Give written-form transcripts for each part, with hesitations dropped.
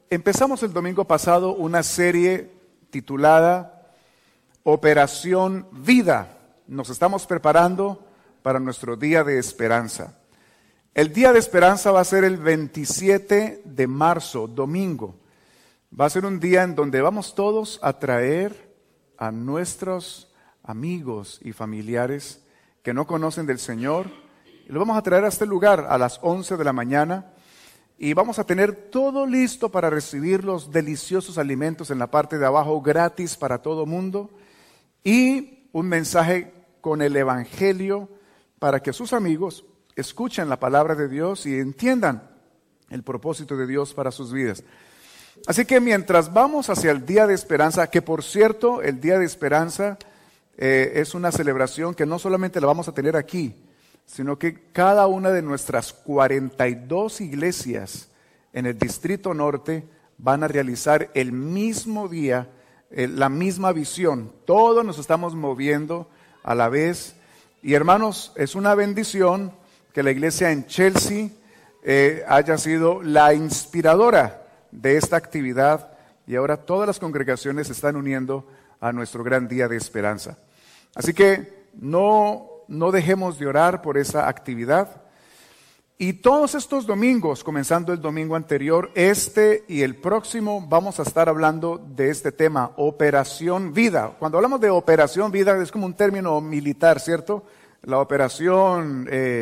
empezamos el domingo pasado una serie titulada Operación Vida. Nos estamos preparando para nuestro día de esperanza. El día de esperanza va a ser el 27 de marzo, domingo. Va a ser un día en donde vamos todos a traer a nuestros amigos y familiares que no conocen del Señor. Y los vamos a traer a este lugar a las 11 de la mañana. Y vamos a tener todo listo para recibir los deliciosos alimentos en la parte de abajo, gratis para todo mundo. Y un mensaje con el Evangelio para que sus amigos escuchen la palabra de Dios y entiendan el propósito de Dios para sus vidas. Así que mientras vamos hacia el Día de Esperanza, que por cierto, el Día de Esperanza es una celebración que no solamente la vamos a tener aquí, sino que cada una de nuestras 42 iglesias en el Distrito Norte van a realizar el mismo día, la misma visión. Todos nos estamos moviendo a la vez. Y hermanos, es una bendición que la iglesia en Chelsea haya sido la inspiradora de esta actividad y ahora todas las congregaciones se están uniendo a nuestro gran día de esperanza. Así que no dejemos de orar por esa actividad. Y todos estos domingos, comenzando el domingo anterior, este y el próximo, vamos a estar hablando de este tema, Operación Vida. Cuando hablamos de Operación Vida es como un término militar, ¿cierto? La operación,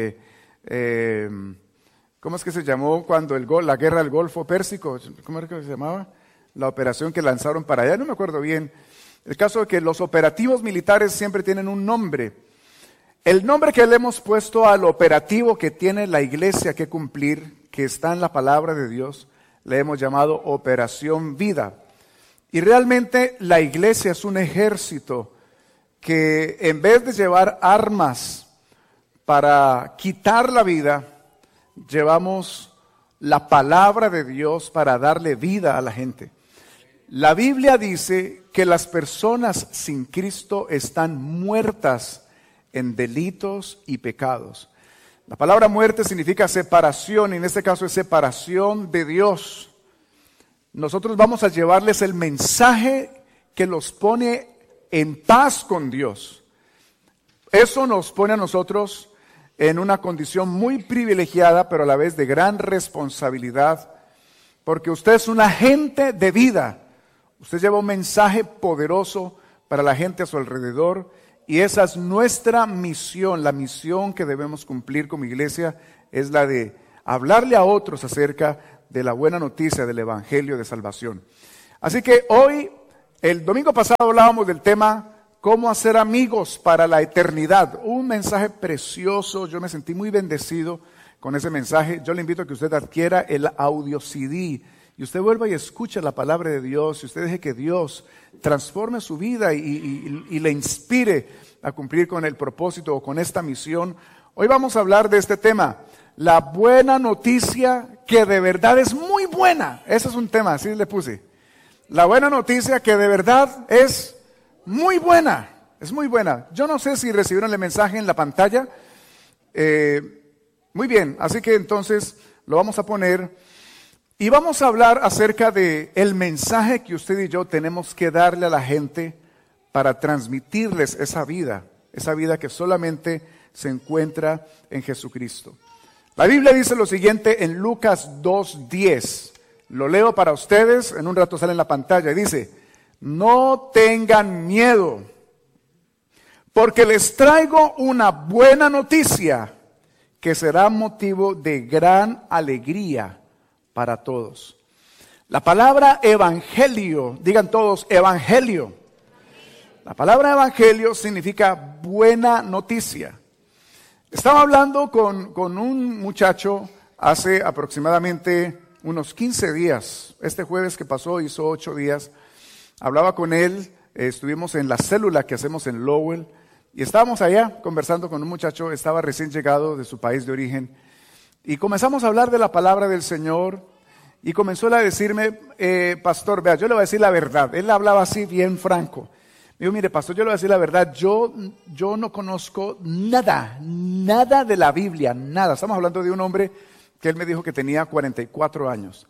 ¿cómo es que se llamó cuando la guerra del Golfo Pérsico? ¿Cómo era que se llamaba? La operación que lanzaron para allá, no me acuerdo bien. El caso de que los operativos militares siempre tienen un nombre. El nombre que le hemos puesto al operativo que tiene la iglesia que cumplir, que está en la palabra de Dios, le hemos llamado Operación Vida. Y realmente la iglesia es un ejército que en vez de llevar armas para quitar la vida, llevamos la palabra de Dios para darle vida a la gente. La Biblia dice que las personas sin Cristo están muertas en delitos y pecados. La palabra muerte significa separación, y en este caso es separación de Dios. Nosotros vamos a llevarles el mensaje que los pone en paz con Dios. Eso nos pone a nosotros en una condición muy privilegiada, pero a la vez de gran responsabilidad, porque usted es un agente de vida. Usted lleva un mensaje poderoso para la gente a su alrededor. Y esa es nuestra misión, la misión que debemos cumplir como iglesia es la de hablarle a otros acerca de la buena noticia del Evangelio de salvación. Así que hoy, el domingo pasado hablábamos del tema cómo hacer amigos para la eternidad. Un mensaje precioso, yo me sentí muy bendecido con ese mensaje. Yo le invito a que usted adquiera el audio CD y usted vuelva y escuche la palabra de Dios y usted deje que Dios transforme su vida y le inspire a cumplir con el propósito o con esta misión. Hoy vamos a hablar de este tema, la buena noticia que de verdad es muy buena. Ese es un tema, así le puse. La buena noticia que de verdad es muy buena, es muy buena. Yo no sé si recibieron el mensaje en la pantalla. Muy bien, así que entonces lo vamos a poner. Y vamos a hablar acerca de el mensaje que usted y yo tenemos que darle a la gente para transmitirles esa vida que solamente se encuentra en Jesucristo. La Biblia dice lo siguiente en Lucas 2:10. Lo leo para ustedes, en un rato sale en la pantalla. Dice, no tengan miedo, porque les traigo una buena noticia que será motivo de gran alegría para todos. La palabra evangelio, digan todos, evangelio. La palabra evangelio significa buena noticia. Estaba hablando con un muchacho hace aproximadamente unos 15 días. Este jueves que pasó, hizo 8 días. Hablaba con él, estuvimos en la célula que hacemos en Lowell y estábamos allá conversando con un muchacho, estaba recién llegado de su país de origen. Y comenzamos a hablar de la palabra del Señor y comenzó a decirme, pastor, vea, yo le voy a decir la verdad. Él hablaba así bien franco. Me dijo, mire, pastor, yo le voy a decir la verdad, yo no conozco nada de la Biblia, nada. Estamos hablando de un hombre que él me dijo que tenía 44 años.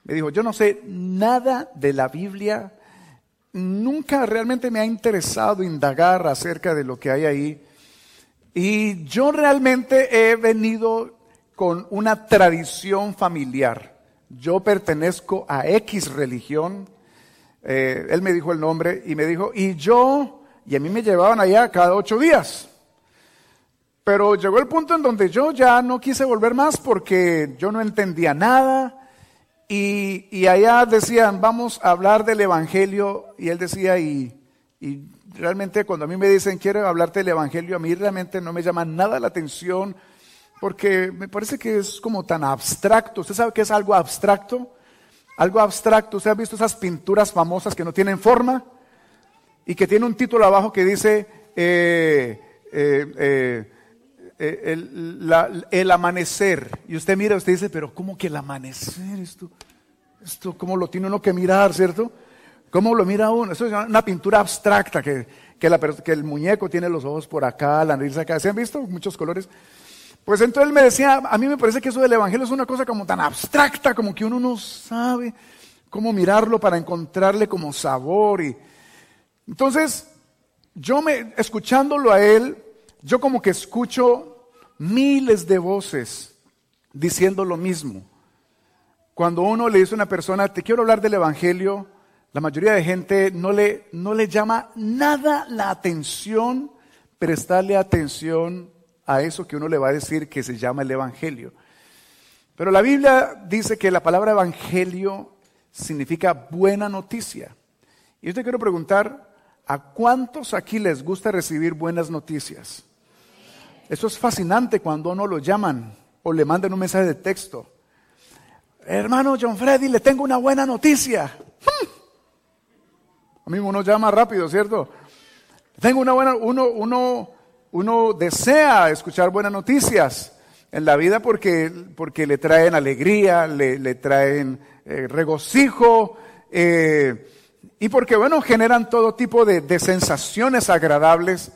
Me dijo, yo no sé nada de la Biblia, nunca realmente me ha interesado indagar acerca de lo que hay ahí. Y yo realmente he venido con una tradición familiar. Yo pertenezco a X religión. Él me dijo el nombre y me dijo, y a mí me llevaban allá cada 8 días. Pero llegó el punto en donde yo ya no quise volver más porque yo no entendía nada. Y allá decían, vamos a hablar del Evangelio. Y él decía, y realmente cuando a mí me dicen, quiero hablarte del Evangelio, a mí realmente no me llama nada la atención porque me parece que es como tan abstracto. ¿Usted sabe qué es algo abstracto? Algo abstracto. ¿Usted ha visto esas pinturas famosas que no tienen forma? Y que tiene un título abajo que dice, el amanecer. Y usted mira, usted dice, pero ¿cómo que el amanecer? Esto ¿cómo lo tiene uno que mirar, cierto? ¿Cómo lo mira uno? Eso es una pintura abstracta que el muñeco tiene los ojos por acá, la nariz acá. ¿Se han visto? Muchos colores. Pues entonces él me decía, a mí me parece que eso del Evangelio es una cosa como tan abstracta, como que uno no sabe cómo mirarlo para encontrarle como sabor. Y entonces, escuchándolo a él, yo como que escucho miles de voces diciendo lo mismo. Cuando uno le dice a una persona, te quiero hablar del Evangelio, la mayoría de gente no le llama nada la atención, prestarle atención a eso que uno le va a decir que se llama el Evangelio. Pero la Biblia dice que la palabra Evangelio significa buena noticia. Y yo te quiero preguntar, ¿a cuántos aquí les gusta recibir buenas noticias? Eso es fascinante cuando uno lo llaman o le mandan un mensaje de texto. Hermano John Freddy, le tengo una buena noticia. A mí uno llama rápido, ¿cierto? Tengo una buena, uno desea escuchar buenas noticias en la vida porque le traen alegría, le traen regocijo, y porque, bueno, generan todo tipo de sensaciones agradables.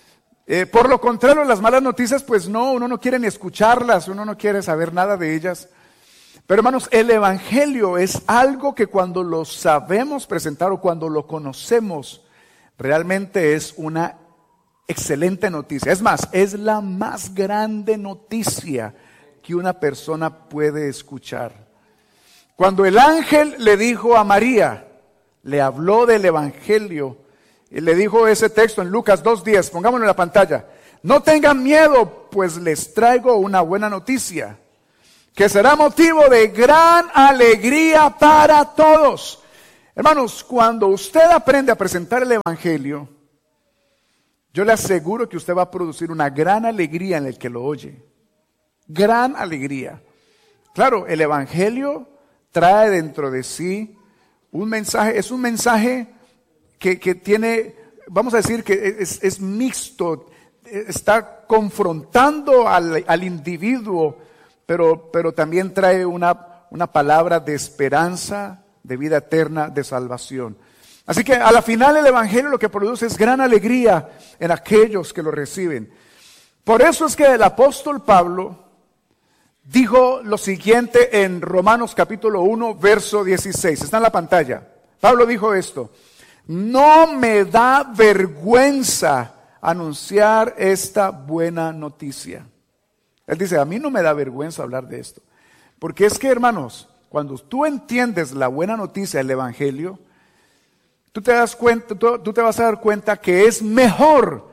Por lo contrario, las malas noticias, pues no, uno no quiere ni escucharlas, uno no quiere saber nada de ellas. Pero hermanos, el Evangelio es algo que cuando lo sabemos presentar o cuando lo conocemos, realmente es una excelente noticia. Es más, es la más grande noticia que una persona puede escuchar. Cuando el ángel le dijo a María, le habló del Evangelio, y le dijo ese texto en Lucas 2:10, pongámoslo en la pantalla. No tengan miedo, pues les traigo una buena noticia, que será motivo de gran alegría para todos. Hermanos, cuando usted aprende a presentar el Evangelio, yo le aseguro que usted va a producir una gran alegría en el que lo oye. Gran alegría. Claro, el Evangelio trae dentro de sí un mensaje, es un mensaje que tiene, vamos a decir que es mixto, está confrontando al individuo, pero también trae una palabra de esperanza, de vida eterna, de salvación. Así que a la final el Evangelio lo que produce es gran alegría en aquellos que lo reciben. Por eso es que el apóstol Pablo dijo lo siguiente en Romanos capítulo 1, verso 16. Está en la pantalla. Pablo dijo esto: no me da vergüenza anunciar esta buena noticia. Él dice, a mí no me da vergüenza hablar de esto. Porque es que, hermanos, cuando tú entiendes la buena noticia del Evangelio, tú te vas a dar cuenta que es mejor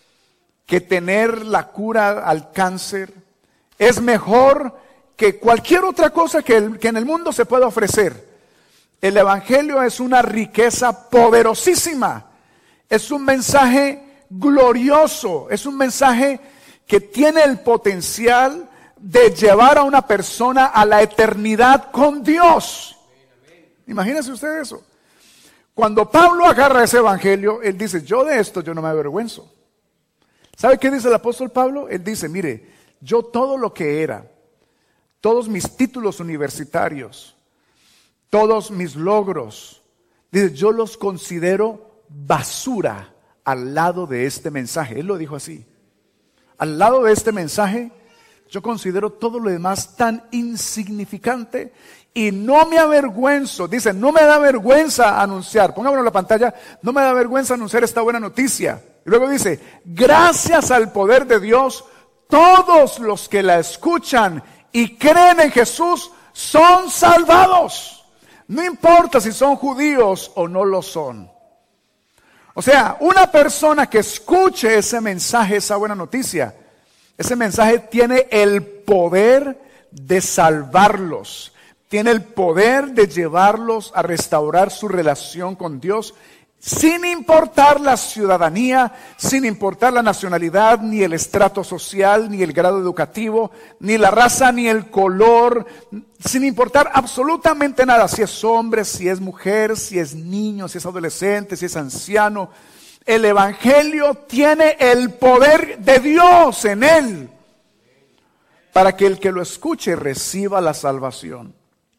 que tener la cura al cáncer. Es mejor que cualquier otra cosa que en el mundo se pueda ofrecer. El Evangelio es una riqueza poderosísima. Es un mensaje glorioso. Es un mensaje que tiene el potencial de llevar a una persona a la eternidad con Dios. Imagínese usted eso. Cuando Pablo agarra ese Evangelio, él dice, yo de esto yo no me avergüenzo. ¿Sabe qué dice el apóstol Pablo? Él dice, mire, yo todo lo que era, todos mis títulos universitarios, todos mis logros, dice, yo los considero basura al lado de este mensaje. Él lo dijo así. Al lado de este mensaje, yo considero todo lo demás tan insignificante y no me avergüenzo. Dice, no me da vergüenza anunciar. Pongámoslo en la pantalla. No me da vergüenza anunciar esta buena noticia. Y luego dice, gracias al poder de Dios, todos los que la escuchan y creen en Jesús son salvados. No importa si son judíos o no lo son. O sea, una persona que escuche ese mensaje, esa buena noticia, ese mensaje tiene el poder de salvarlos. Tiene el poder de llevarlos a restaurar su relación con Dios, sin importar la ciudadanía, sin importar la nacionalidad, ni el estrato social, ni el grado educativo, ni la raza, ni el color, sin importar absolutamente nada, si es hombre, si es mujer, si es niño, si es adolescente, si es anciano. El Evangelio tiene el poder de Dios en él, para que el que lo escuche reciba la salvación.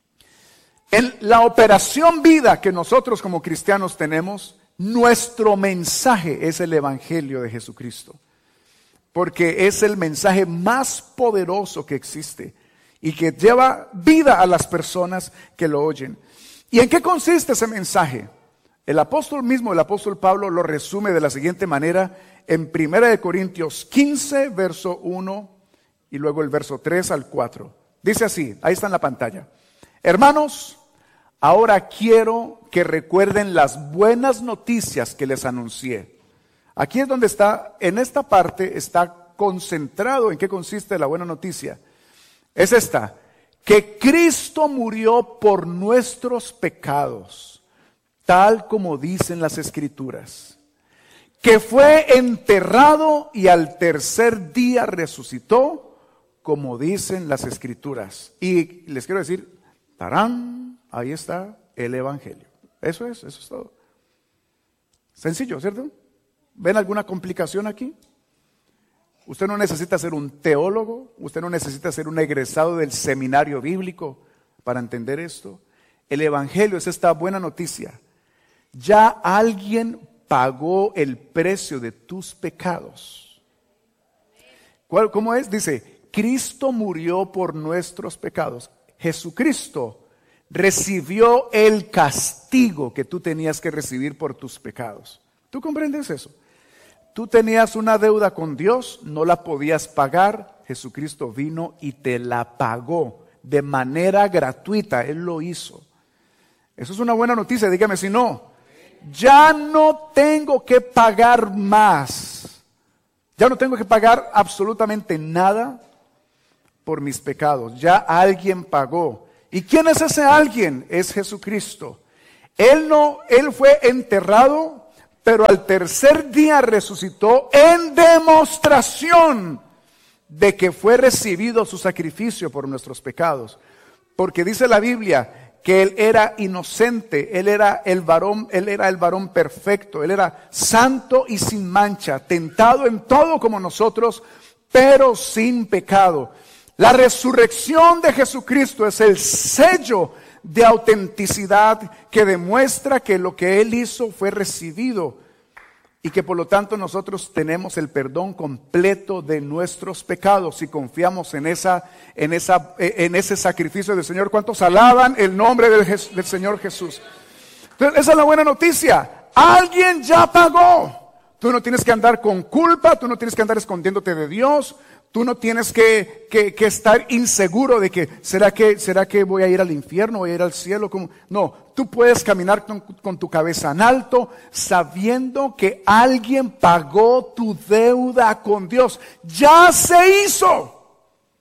En la operación vida que nosotros como cristianos tenemos, nuestro mensaje es el Evangelio de Jesucristo. Porque es el mensaje más poderoso que existe y que lleva vida a las personas que lo oyen. ¿Y en qué consiste ese mensaje? El apóstol Pablo, lo resume de la siguiente manera en 1 Corintios 15, verso 1 y luego el verso 3 al 4. Dice así, ahí está en la pantalla. Hermanos, ahora quiero que recuerden las buenas noticias que les anuncié. Aquí es donde está, en esta parte está concentrado en qué consiste la buena noticia. Es esta, que Cristo murió por nuestros pecados, tal como dicen las Escrituras, que fue enterrado y al tercer día resucitó, como dicen las Escrituras. Y les quiero decir, ¡tarán! Ahí está el Evangelio. Eso es todo. Sencillo, ¿cierto? ¿Ven alguna complicación aquí? Usted no necesita ser un teólogo, usted no necesita ser un egresado del seminario bíblico para entender esto. El Evangelio es esta buena noticia. Ya alguien pagó el precio de tus pecados. ¿Cómo es? Dice, Cristo murió por nuestros pecados. Jesucristo recibió el castigo que tú tenías que recibir por tus pecados. ¿Tú comprendes eso? Tú tenías una deuda con Dios, no la podías pagar. Jesucristo vino y te la pagó de manera gratuita. Él lo hizo. Eso es una buena noticia, dígame si no. Ya no tengo que pagar más. Ya no tengo que pagar absolutamente nada por mis pecados. Ya alguien pagó. ¿Y quién es ese alguien? Es Jesucristo. Él fue enterrado, pero al tercer día resucitó en demostración de que fue recibido su sacrificio por nuestros pecados. Porque dice la Biblia que Él era inocente, Él era el varón perfecto, Él era santo y sin mancha, tentado en todo como nosotros, pero sin pecado. La resurrección de Jesucristo es el sello de autenticidad que demuestra que lo que Él hizo fue recibido y que por lo tanto nosotros tenemos el perdón completo de nuestros pecados y confiamos en ese sacrificio del Señor. ¿Cuántos alaban el nombre del Señor Jesús? Entonces, esa es la buena noticia. Alguien ya pagó. Tú no tienes que andar con culpa, tú no tienes que andar escondiéndote de Dios. Tú no tienes que estar inseguro de que ¿será que voy a ir al infierno, voy a ir al cielo? No, tú puedes caminar con tu cabeza en alto sabiendo que alguien pagó tu deuda con Dios. Ya se hizo,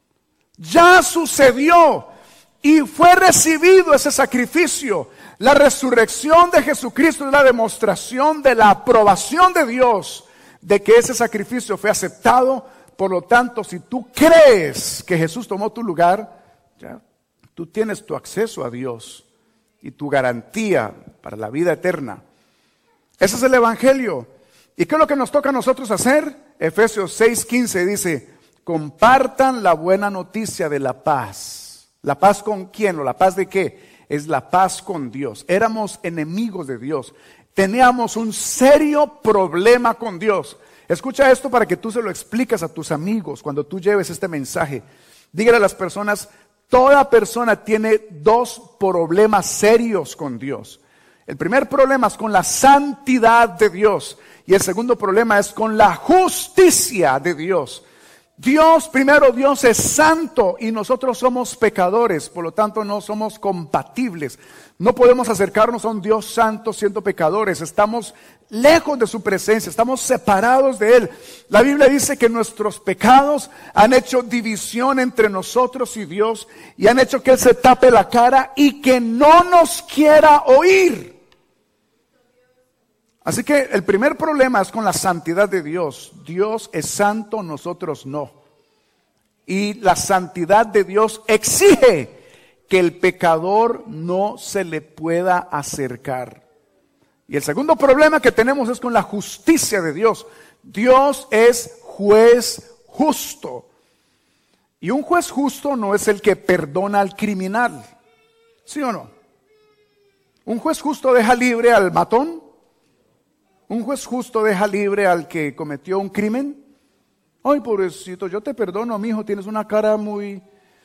ya sucedió y fue recibido ese sacrificio. La resurrección de Jesucristo es la demostración de la aprobación de Dios de que ese sacrificio fue aceptado. Por lo tanto, si tú crees que Jesús tomó tu lugar, ya, tú tienes tu acceso a Dios y tu garantía para la vida eterna. Ese es el Evangelio. ¿Y qué es lo que nos toca a nosotros hacer? Efesios 6:15 dice, compartan la buena noticia de la paz. ¿La paz con quién o la paz de qué? Es la paz con Dios. Éramos enemigos de Dios. Teníamos un serio problema con Dios. Escucha esto para que tú se lo expliques a tus amigos cuando tú lleves este mensaje. Dígale a las personas, toda persona tiene dos problemas serios con Dios. El primer problema es con la santidad de Dios y el segundo problema es con la justicia de Dios. Dios es santo y nosotros somos pecadores, por lo tanto no somos compatibles. No podemos acercarnos a un Dios santo siendo pecadores, estamos lejos de su presencia, estamos separados de Él. La Biblia dice que nuestros pecados han hecho división entre nosotros y Dios y han hecho que Él se tape la cara y que no nos quiera oír. Así que el primer problema es con la santidad de Dios. Dios es santo, nosotros no. Y la santidad de Dios exige que el pecador no se le pueda acercar. Y el segundo problema que tenemos es con la justicia de Dios. Dios es juez justo. Y un juez justo no es el que perdona al criminal. ¿Sí o no? Un juez justo deja libre al matón. Un juez justo deja libre al que cometió un crimen. Ay, pobrecito, yo te perdono, mijo, tienes una cara muy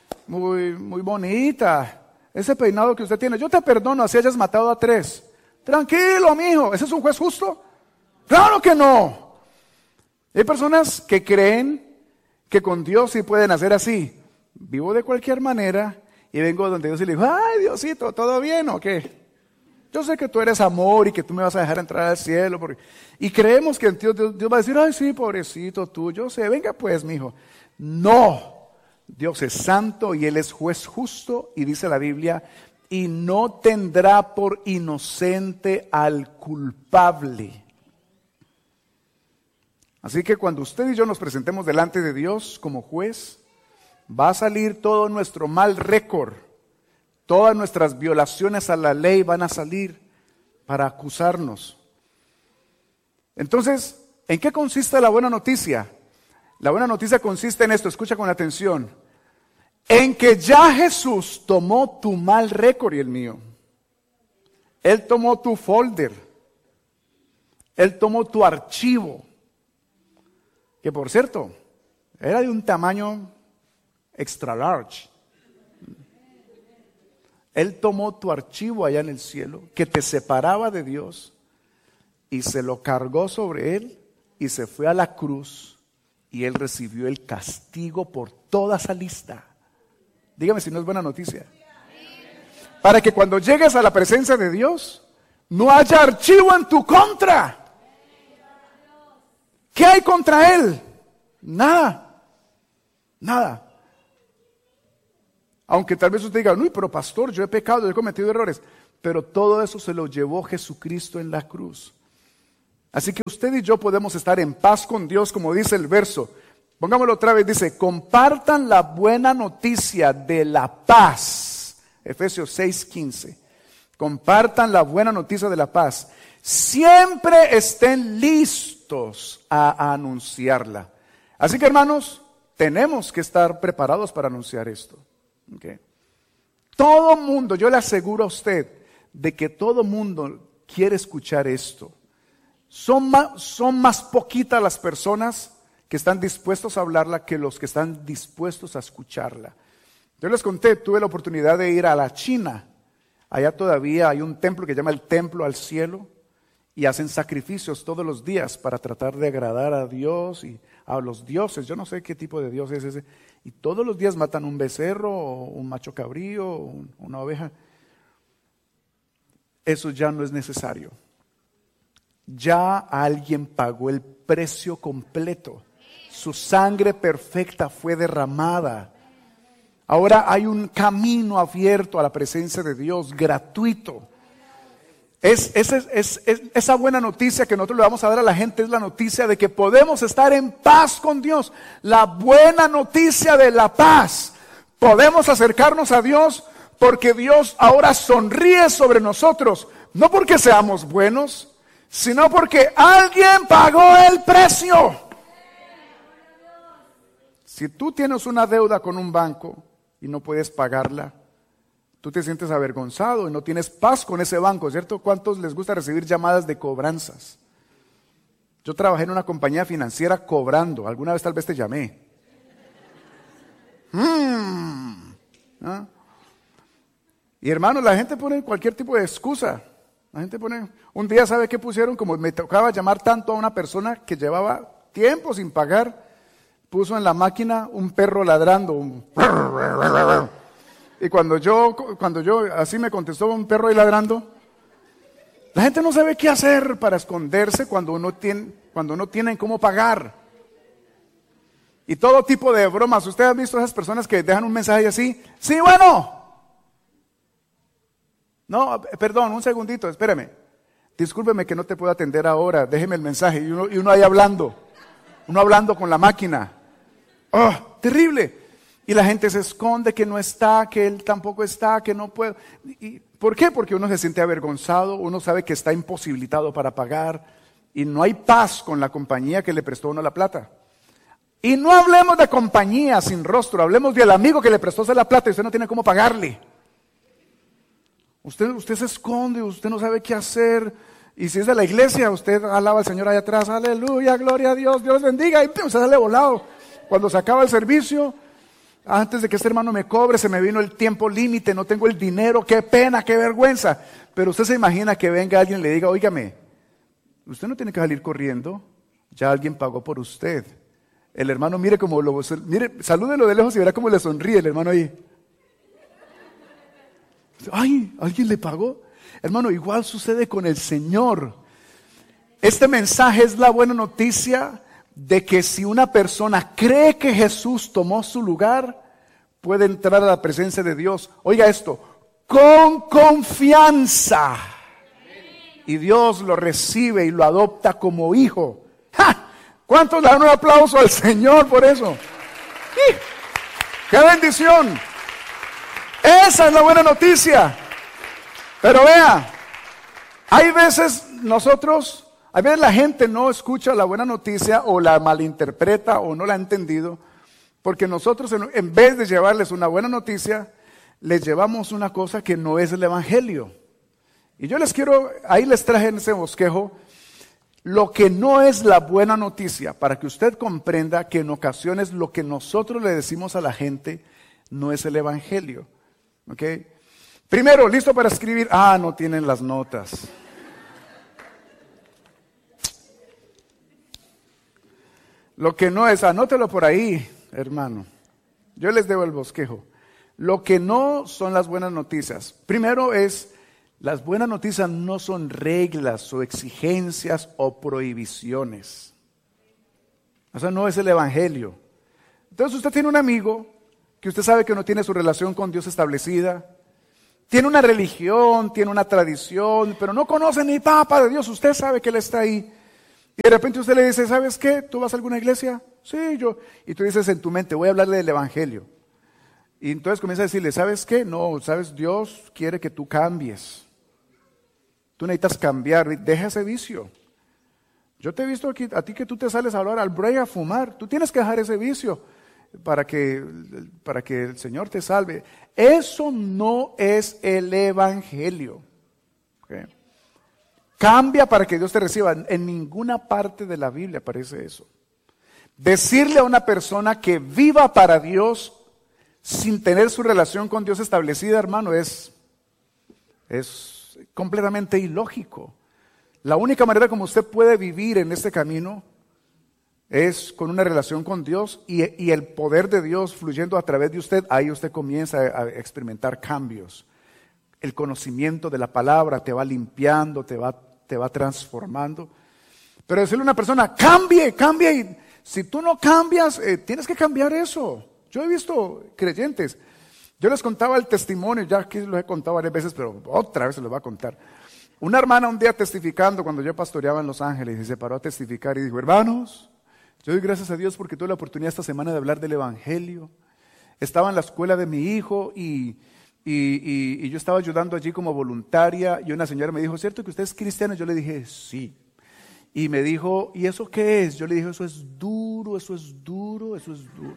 bonita. Ese peinado que usted tiene, yo te perdono, así hayas matado a 3. Tranquilo, mijo, ¿ese es un juez justo? Claro que no. Hay personas que creen que con Dios sí pueden hacer así. Vivo de cualquier manera y vengo donde Dios y le digo, ay, Diosito, ¿todo bien o qué? Yo sé que tú eres amor y que tú me vas a dejar entrar al cielo. Y creemos que Dios va a decir, ay, sí, pobrecito tú, yo sé, venga pues, mijo. No, Dios es santo y Él es juez justo y dice la Biblia, y no tendrá por inocente al culpable. Así que cuando usted y yo nos presentemos delante de Dios como juez, va a salir todo nuestro mal récord. Todas nuestras violaciones a la ley van a salir para acusarnos. Entonces, ¿en qué consiste la buena noticia? La buena noticia consiste en esto, escucha con atención. En que ya Jesús tomó tu mal récord y el mío. Él tomó tu folder. Él tomó tu archivo. Que por cierto, era de un tamaño extra large. Él tomó tu archivo allá en el cielo, que te separaba de Dios, y se lo cargó sobre Él, y se fue a la cruz, y Él recibió el castigo por toda esa lista. Dígame si no es buena noticia. Para que cuando llegues a la presencia de Dios, no haya archivo en tu contra. ¿Qué hay contra Él? Nada. Nada. Aunque tal vez usted diga, uy, pero pastor, yo he pecado, yo he cometido errores. Pero todo eso se lo llevó Jesucristo en la cruz. Así que usted y yo podemos estar en paz con Dios, como dice el verso. Pongámoslo otra vez, dice, compartan la buena noticia de la paz. Efesios 6:15. Compartan la buena noticia de la paz. Siempre estén listos a anunciarla. Así que hermanos, tenemos que estar preparados para anunciar esto. Okay. Todo mundo, yo le aseguro a usted de que todo mundo quiere escuchar esto. Son más poquitas las personas que están dispuestos a hablarla que los que están dispuestos a escucharla. Yo les conté, tuve la oportunidad de ir a la China. Allá todavía hay un templo que se llama el Templo al Cielo y hacen sacrificios todos los días para tratar de agradar a Dios y a los dioses. Yo no sé qué tipo de dios es ese. Y todos los días matan un becerro, o un macho cabrío, o una oveja. Eso ya no es necesario. Ya alguien pagó el precio completo. Su sangre perfecta fue derramada. Ahora hay un camino abierto a la presencia de Dios, gratuito. Esa buena noticia que nosotros le vamos a dar a la gente es la noticia de que podemos estar en paz con Dios. La buena noticia de la paz. Podemos acercarnos a Dios porque Dios ahora sonríe sobre nosotros. No porque seamos buenos, sino porque alguien pagó el precio. Si tú tienes una deuda con un banco y no puedes pagarla, tú te sientes avergonzado y no tienes paz con ese banco, ¿cierto? ¿Cuántos les gusta recibir llamadas de cobranzas? Yo trabajé en una compañía financiera cobrando. Alguna vez tal vez te llamé. ¿Ah? Y hermano, la gente pone cualquier tipo de excusa. La gente pone, un día, ¿sabe qué pusieron? Como me tocaba llamar tanto a una persona que llevaba tiempo sin pagar, puso en la máquina un perro ladrando. Y cuando yo, así me contestó un perro ahí ladrando, la gente no sabe qué hacer para esconderse cuando no tienen cómo pagar. Y todo tipo de bromas. ¿Usted ha visto a esas personas que dejan un mensaje así? Sí, bueno. No, perdón, un segundito, espéreme. Discúlpeme que no te puedo atender ahora, déjeme el mensaje. Y uno ahí hablando, con la máquina. ¡Oh, terrible! Y la gente se esconde que no está, que él tampoco está, que no puede. ¿Por qué? Porque uno se siente avergonzado, uno sabe que está imposibilitado para pagar y no hay paz con la compañía que le prestó a uno la plata. Y no hablemos de compañía sin rostro, hablemos del amigo que le prestó la plata y usted no tiene cómo pagarle. Usted se esconde, usted no sabe qué hacer. Y si es de la iglesia, usted alaba al Señor allá atrás, aleluya, gloria a Dios, Dios bendiga, y usted sale volado. Cuando se acaba el servicio, antes de que este hermano me cobre, se me vino el tiempo límite, no tengo el dinero, qué pena, qué vergüenza. Pero usted se imagina que venga alguien y le diga, óigame, usted no tiene que salir corriendo, ya alguien pagó por usted. El hermano mire, salúdelo de lejos y verá cómo le sonríe el hermano ahí. Ay, ¿alguien le pagó? Hermano, igual sucede con el Señor. Este mensaje es la buena noticia de que si una persona cree que Jesús tomó su lugar, puede entrar a la presencia de Dios. Oiga esto, con confianza. Y Dios lo recibe y lo adopta como hijo. ¡Ja! ¿Cuántos le dan un aplauso al Señor por eso? ¡Sí! ¡Qué bendición! Esa es la buena noticia. Pero vea, hay veces la gente no escucha la buena noticia o la malinterpreta o no la ha entendido, porque nosotros en vez de llevarles una buena noticia, les llevamos una cosa que no es el evangelio. Y yo ahí les traje en ese bosquejo lo que no es la buena noticia, para que usted comprenda que en ocasiones lo que nosotros le decimos a la gente no es el evangelio. ¿Ok? Primero, ¿listo para escribir? No tienen las notas. Lo que no es, anótelo por ahí, hermano. Yo les debo el bosquejo. Lo que no son las buenas noticias. Primero las buenas noticias no son reglas o exigencias o prohibiciones. O sea, no es el evangelio. Entonces usted tiene un amigo que usted sabe que no tiene su relación con Dios establecida, tiene una religión, tiene una tradición, pero no conoce ni papa de Dios, usted sabe que Él está ahí. Y de repente usted le dice, ¿sabes qué? ¿Tú vas a alguna iglesia? Sí, yo. Y tú dices en tu mente, voy a hablarle del evangelio. Y entonces comienza a decirle, ¿sabes qué? No, ¿sabes? Dios quiere que tú cambies. Tú necesitas cambiar, deja ese vicio. Yo te he visto aquí, a ti que tú te sales a hablar al break a fumar, tú tienes que dejar ese vicio para que el Señor te salve. Eso no es el evangelio. ¿Okay? Cambia para que Dios te reciba. En ninguna parte de la Biblia aparece eso. Decirle a una persona que viva para Dios sin tener su relación con Dios establecida, hermano, es completamente ilógico. La única manera como usted puede vivir en este camino es con una relación con Dios y el poder de Dios fluyendo a través de usted. Ahí usted comienza a experimentar cambios. El conocimiento de la palabra te va limpiando, te va transformando. Pero decirle a una persona, cambie, y si tú no cambias, tienes que cambiar eso. Yo he visto creyentes, yo les contaba el testimonio, ya que lo he contado varias veces, pero otra vez se lo voy a contar. Una hermana un día testificando, cuando yo pastoreaba en Los Ángeles, y se paró a testificar y dijo, hermanos, yo doy gracias a Dios porque tuve la oportunidad esta semana de hablar del evangelio. Estaba en la escuela de mi hijo y yo estaba ayudando allí como voluntaria y una señora me dijo, ¿cierto que usted es cristiano? Yo le dije, sí. Y me dijo, ¿y eso qué es? Yo le dije, eso es duro, eso es duro, eso es duro.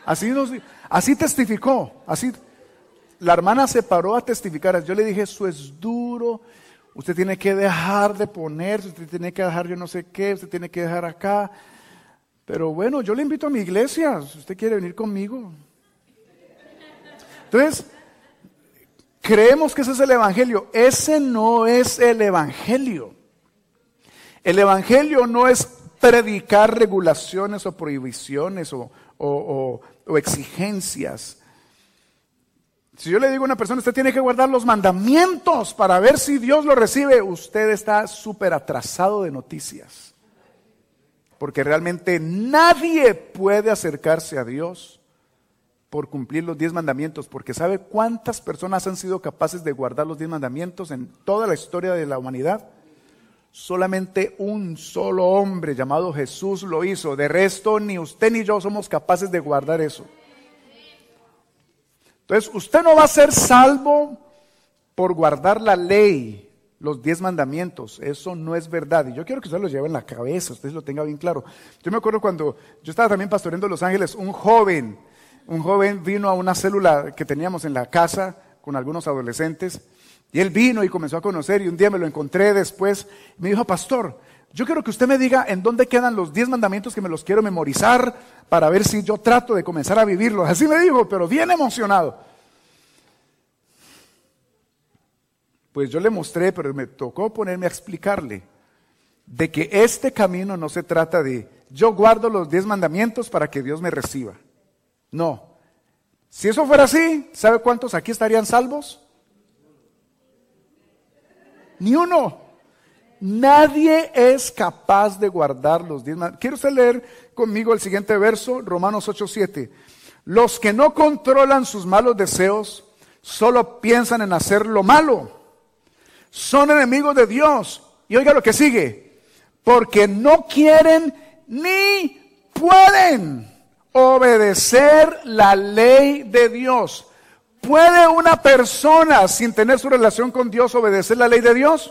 Así testificó, así. La hermana se paró a testificar. Yo le dije, eso es duro. usted tiene que dejar de ponerse, usted tiene que dejar yo no sé qué, usted tiene que dejar acá. Pero bueno, yo le invito a mi iglesia, si usted quiere venir conmigo. Entonces, creemos que ese es el evangelio. Ese no es el evangelio. El evangelio no es predicar regulaciones o prohibiciones o exigencias. Si yo le digo a una persona, usted tiene que guardar los mandamientos para ver si Dios lo recibe, usted está súper atrasado de noticias. Porque realmente nadie puede acercarse a Dios por cumplir los 10 mandamientos. Porque ¿sabe cuántas personas han sido capaces de guardar los 10 mandamientos en toda la historia de la humanidad? Solamente un solo hombre llamado Jesús lo hizo. De resto, ni usted ni yo somos capaces de guardar eso. Entonces, usted no va a ser salvo por guardar la ley, los 10 mandamientos. Eso no es verdad. Y yo quiero que usted lo lleve en la cabeza, usted lo tenga bien claro. Yo me acuerdo cuando yo estaba también pastoreando en Los Ángeles, un joven vino a una célula que teníamos en la casa con algunos adolescentes. Y él vino y comenzó a conocer, y un día me lo encontré después. Me dijo, pastor, yo quiero que usted me diga en dónde quedan los 10 mandamientos, que me los quiero memorizar para ver si yo trato de comenzar a vivirlos. Así me dijo, pero bien emocionado. Pues yo le mostré, pero me tocó ponerme a explicarle de que este camino no se trata de yo guardo los 10 mandamientos para que Dios me reciba. No. Si eso fuera así, ¿sabe cuántos aquí estarían salvos? Ni uno. Nadie es capaz de guardar los 10 mandamientos. ¿Quiere usted leer conmigo el siguiente verso? Romanos 8:7. Los que no controlan sus malos deseos solo piensan en hacer lo malo. Son enemigos de Dios. Y oiga lo que sigue. Porque no quieren ni pueden obedecer la ley de Dios. ¿Puede una persona sin tener su relación con Dios obedecer la ley de Dios?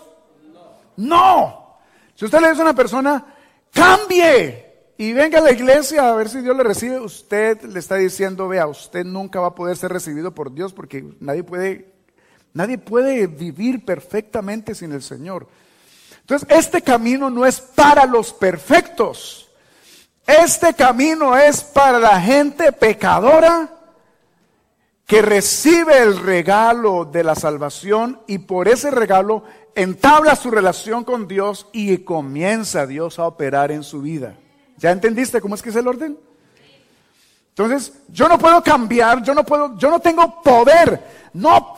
No. Si usted le dice a una persona, cambie y venga a la iglesia a ver si Dios le recibe, usted le está diciendo, vea, usted nunca va a poder ser recibido por Dios porque nadie puede vivir perfectamente sin el Señor. Entonces, este camino no es para los perfectos. Este camino es para la gente pecadora que recibe el regalo de la salvación y por ese regalo entabla su relación con Dios y comienza Dios a operar en su vida. ¿Ya entendiste cómo es que es el orden? Entonces, yo no puedo cambiar, yo no tengo poder, no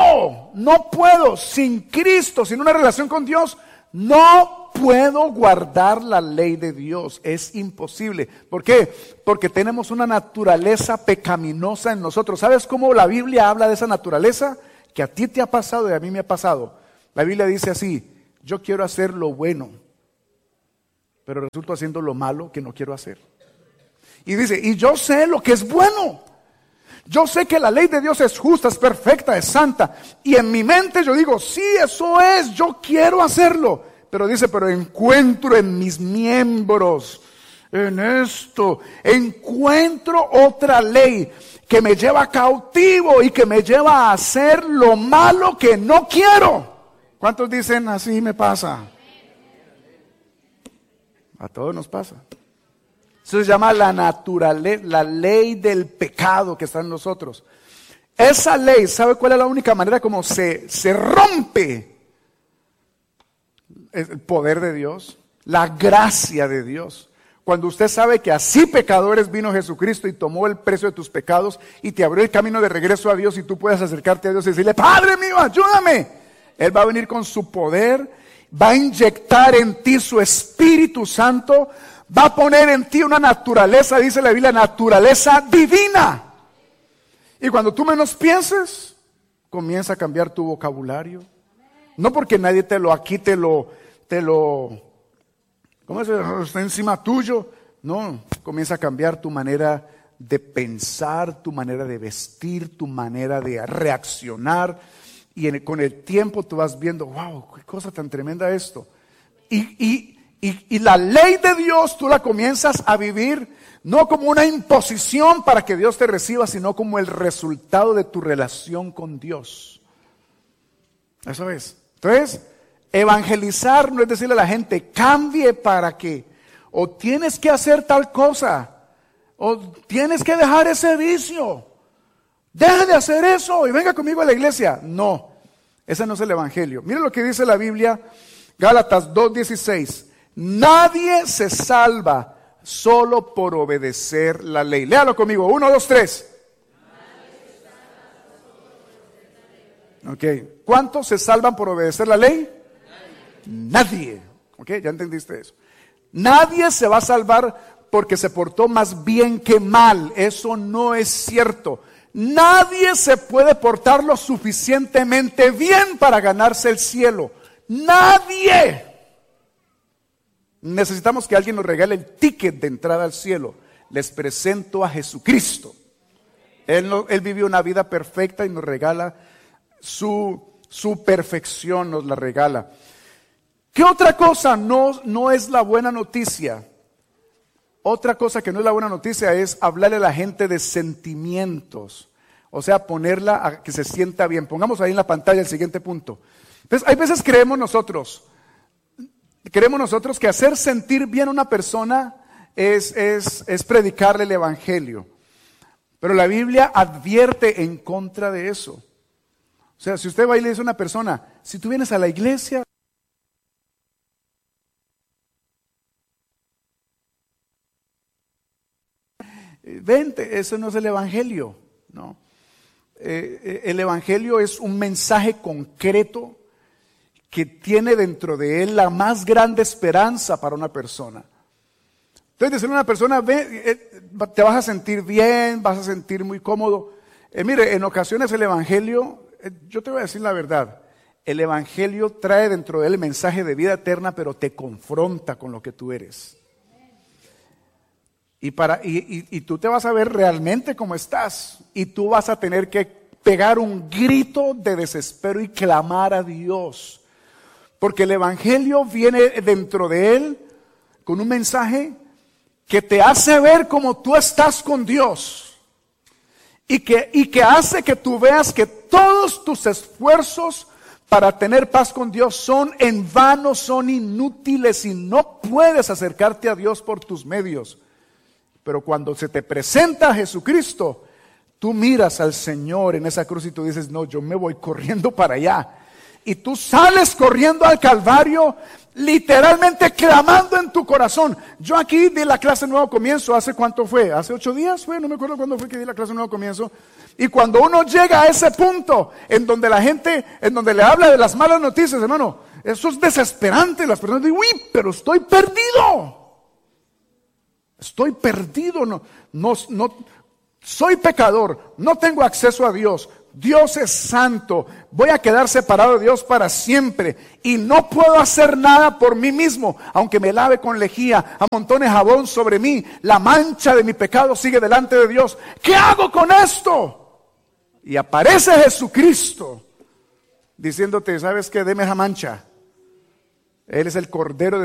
puedo, sin Cristo, sin una relación con Dios, no puedo guardar la ley de Dios, es imposible. ¿Por qué? Porque tenemos una naturaleza pecaminosa en nosotros. ¿Sabes cómo la Biblia habla de esa naturaleza? Que a ti te ha pasado y a mí me ha pasado. La Biblia dice así, yo quiero hacer lo bueno, pero resulto haciendo lo malo que no quiero hacer. Y dice, y yo sé lo que es bueno. Yo sé que la ley de Dios es justa, es perfecta, es santa. Y en mi mente yo digo, sí, eso es, yo quiero hacerlo. Pero dice, pero encuentro en mis miembros, en esto, encuentro otra ley que me lleva cautivo y que me lleva a hacer lo malo que no quiero. ¿Cuántos dicen, así me pasa? A todos nos pasa. Eso se llama la naturaleza, la ley del pecado que está en nosotros. Esa ley, ¿sabe cuál es la única manera como se rompe el poder de Dios? La gracia de Dios. Cuando usted sabe que así pecadores vino Jesucristo y tomó el precio de tus pecados y te abrió el camino de regreso a Dios y tú puedes acercarte a Dios y decirle, Padre mío, ayúdame. Él va a venir con su poder, va a inyectar en ti su Espíritu Santo, va a poner en ti una naturaleza, dice la Biblia, naturaleza divina. Y cuando tú menos pienses, comienza a cambiar tu vocabulario. No porque nadie te lo, ¿cómo se dice? Está encima tuyo. No, comienza a cambiar tu manera de pensar, tu manera de vestir, tu manera de reaccionar. Y con el tiempo tú vas viendo, wow, qué cosa tan tremenda esto. Y la ley de Dios tú la comienzas a vivir no como una imposición para que Dios te reciba, sino como el resultado de tu relación con Dios. Eso es. Entonces, Evangelizar no es decirle a la gente, cambie para que, o tienes que hacer tal cosa, o tienes que dejar ese vicio. Deja de hacer eso y venga conmigo a la iglesia. No, ese no es el evangelio. Mire lo que dice la Biblia, Gálatas 2:16. Nadie se salva solo por obedecer la ley. Léalo conmigo, 1, 2, 3. Ok, ¿cuántos se salvan por obedecer la ley? Nadie. Ok, ya entendiste eso. Nadie se va a salvar porque se portó más bien que mal. Eso no es cierto. Nadie se puede portar lo suficientemente bien para ganarse el cielo. Nadie. Necesitamos que alguien nos regale el ticket de entrada al cielo. Les presento a Jesucristo. Él vivió una vida perfecta y nos regala su perfección, nos la regala. ¿Qué otra cosa no es la buena noticia? Otra cosa que no es la buena noticia es hablarle a la gente de sentimientos. O sea, ponerla a que se sienta bien. Pongamos ahí en la pantalla el siguiente punto. Entonces, hay veces creemos nosotros que hacer sentir bien a una persona es predicarle el evangelio. Pero la Biblia advierte en contra de eso. O sea, si usted va y le dice a una persona, si tú vienes a la iglesia, vente, eso no es el evangelio, ¿no? El evangelio es un mensaje concreto que tiene dentro de él la más grande esperanza para una persona. Entonces, decirle a una persona, te vas a sentir bien, vas a sentir muy cómodo. Mire, en ocasiones el evangelio, yo te voy a decir la verdad, el evangelio trae dentro de él el mensaje de vida eterna, pero te confronta con lo que tú eres. Y tú te vas a ver realmente como estás. Y tú vas a tener que pegar un grito de desespero y clamar a Dios. Porque el evangelio viene dentro de él con un mensaje que te hace ver como tú estás con Dios. Y que hace que tú veas que todos tus esfuerzos para tener paz con Dios son en vano, son inútiles y no puedes acercarte a Dios por tus medios. Pero cuando se te presenta a Jesucristo, tú miras al Señor en esa cruz y tú dices, no, yo me voy corriendo para allá. Y tú sales corriendo al Calvario, literalmente clamando en tu corazón. Yo aquí di la clase Nuevo Comienzo, ¿hace cuánto fue? ¿Hace 8 días fue? No me acuerdo cuándo fue que di la clase Nuevo Comienzo. Y cuando uno llega a ese punto en donde la gente, en donde le habla de las malas noticias, hermano, eso es desesperante. Las personas dicen, uy, pero estoy perdido. Estoy perdido, no, soy pecador, no tengo acceso a Dios. Dios es santo, voy a quedar separado de Dios para siempre y no puedo hacer nada por mí mismo, aunque me lave con lejía, amontone jabón sobre mí, la mancha de mi pecado sigue delante de Dios. ¿Qué hago con esto? Y aparece Jesucristo diciéndote, ¿sabes qué? Deme esa mancha. Él es el Cordero de